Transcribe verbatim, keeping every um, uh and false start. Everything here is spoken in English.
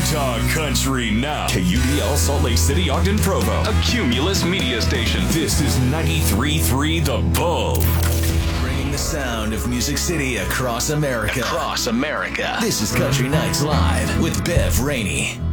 Talk country now. K U D L Salt Lake City, Ogden, Provo. A Cumulus media station. This is ninety-three point three The Bull. Bringing the sound of Music City across America. Across America. This is Country Nights Live with Bev Rainey.